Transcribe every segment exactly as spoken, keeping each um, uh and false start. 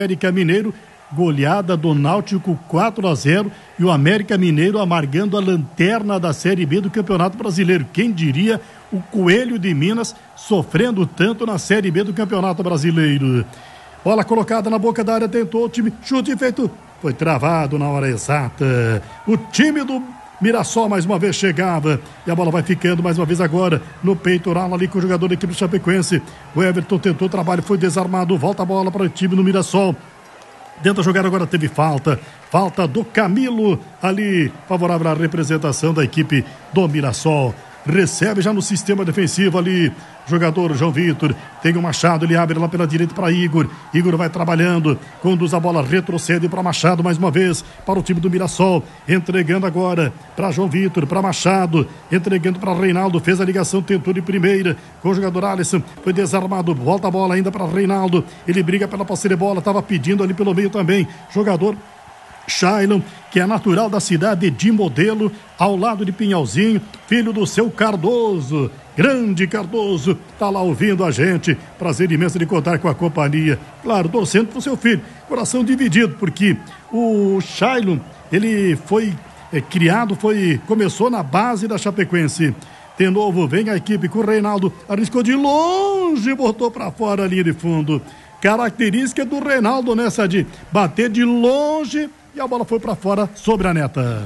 América Mineiro, goleada do Náutico quatro a zero, e o América Mineiro amargando a lanterna da Série B do Campeonato Brasileiro. Quem diria o Coelho de Minas sofrendo tanto na Série B do Campeonato Brasileiro. Bola colocada na boca da área, tentou o time, chute feito, foi travado na hora exata. O time do Mirassol mais uma vez chegava e a bola vai ficando mais uma vez agora no peitoral ali com o jogador da equipe do Chapecoense. O Everton tentou o trabalho, foi desarmado, volta a bola para o time do Mirassol. Tenta jogar agora, teve falta, falta do Camilo ali, favorável à representação da equipe do Mirassol. Recebe já no sistema defensivo ali, jogador João Vitor, tem o Machado, ele abre lá pela direita para Igor, Igor vai trabalhando, conduz a bola, retrocede para Machado mais uma vez, para o time do Mirassol, entregando agora para João Vitor, para Machado, entregando para Reinaldo, fez a ligação, tentou de primeira, com o jogador Alisson, foi desarmado, volta a bola ainda para Reinaldo, ele briga pela posse de bola, estava pedindo ali pelo meio também, jogador Shailon, que é natural da cidade de Modelo, ao lado de Pinhalzinho, filho do seu Cardoso, grande Cardoso, tá lá ouvindo a gente, prazer imenso de contar com a companhia, claro, torcendo pro seu filho, coração dividido, porque o Shailon, ele foi é, criado, foi, começou na base da Chapecoense. De novo, vem a equipe com o Reinaldo, arriscou de longe, botou pra fora a linha de fundo, característica do Reinaldo nessa de bater de longe, e a bola foi para fora sobre a neta.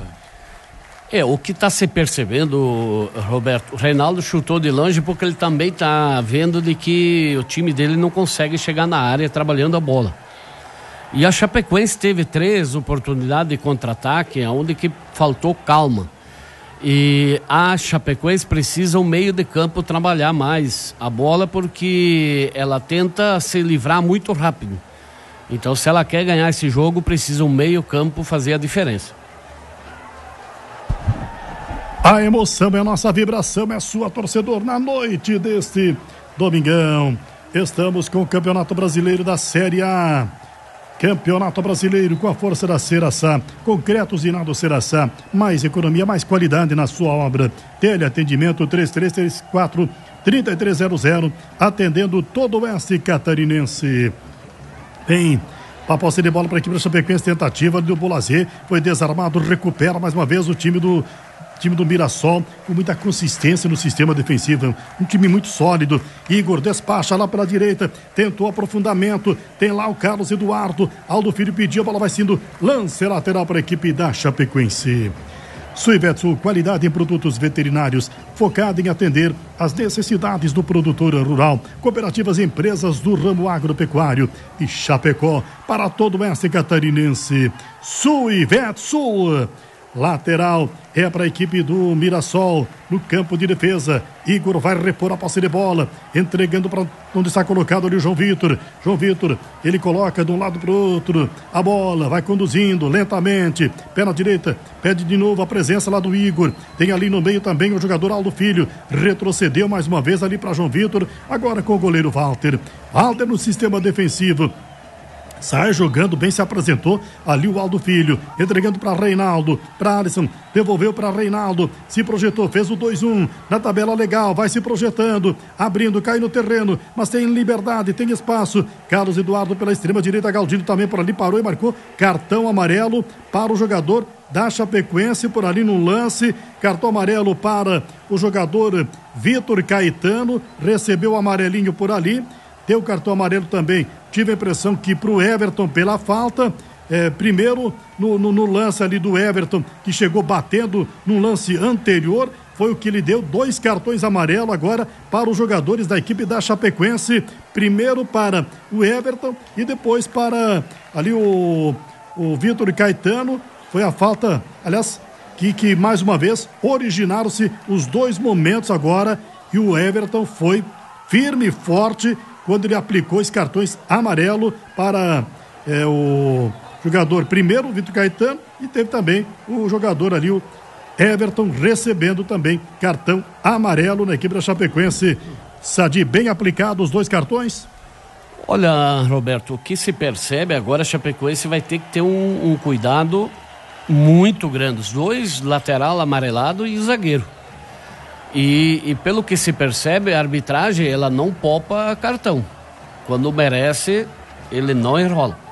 É, o que está se percebendo, Roberto, o Reinaldo chutou de longe porque ele também está vendo de que o time dele não consegue chegar na área trabalhando a bola. E a Chapecoense teve três oportunidades de contra-ataque, onde que faltou calma. E a Chapecoense precisa o meio de campo trabalhar mais a bola, porque ela tenta se livrar muito rápido. Então, se ela quer ganhar esse jogo, precisa o meio campo fazer a diferença. A emoção é a nossa vibração, é a sua, torcedor, na noite deste domingão. Estamos com o Campeonato Brasileiro da Série A. Campeonato Brasileiro com a força da Ceraçá, concretos e nada Ceraçá, mais economia, mais qualidade na sua obra. Teleatendimento três três três quatro, três três zero zero, atendendo todo o oeste catarinense. Tem a posse de bola para a equipe da Chapecoense, tentativa do Bolazê, foi desarmado, recupera mais uma vez o time do time do Mirassol, com muita consistência no sistema defensivo, um time muito sólido. Igor despacha lá pela direita, tentou aprofundamento, tem lá o Carlos Eduardo, Aldo Filho pediu, a bola vai sendo lance lateral para a equipe da Chapecoense. Suivetsu, qualidade em produtos veterinários, focada em atender as necessidades do produtor rural. Cooperativas e empresas do ramo agropecuário e Chapecó, para todo o oeste catarinense. Suivetsu, lateral é para a equipe do Mirassol no campo de defesa. Igor vai repor a posse de bola, entregando para onde está colocado ali o João Vitor. João Vitor, ele coloca de um lado para o outro a bola, vai conduzindo lentamente, pé na direita, pede de novo a presença lá do Igor. Tem ali no meio também o jogador Aldo Filho, retrocedeu mais uma vez ali para João Vitor, agora com o goleiro Walter. Walter no sistema defensivo, sai jogando bem, se apresentou ali o Aldo Filho, entregando para Reinaldo, para Alisson, devolveu para Reinaldo, se projetou, fez o dois um, na tabela legal, vai se projetando, abrindo, cai no terreno, mas tem liberdade, tem espaço. Carlos Eduardo pela extrema direita, Galdino também por ali, parou e marcou cartão amarelo para o jogador da Chapecoense, por ali no lance, cartão amarelo para o jogador Vitor Caetano, recebeu o amarelinho por ali, deu cartão amarelo também. Tive a impressão que para o Everton, pela falta, é, primeiro no, no, no lance ali do Everton, que chegou batendo no lance anterior, foi o que lhe deu dois cartões amarelos agora para os jogadores da equipe da Chapecoense. Primeiro para o Everton e depois para ali o, o Vitor Caetano. Foi a falta, aliás, que, que mais uma vez originaram-se os dois momentos agora, e o Everton foi firme e forte quando ele aplicou os cartões amarelo para é, o jogador, primeiro o Vitor Caetano, e teve também o jogador ali, o Everton, recebendo também cartão amarelo na equipe da Chapecoense. Sadi, bem aplicado os dois cartões? Olha, Roberto, o que se percebe agora, a Chapecoense vai ter que ter um, um cuidado muito grande, os dois, lateral amarelado e zagueiro. E, e pelo que se percebe, a arbitragem, ela não poupa cartão. Quando merece, ele não enrola.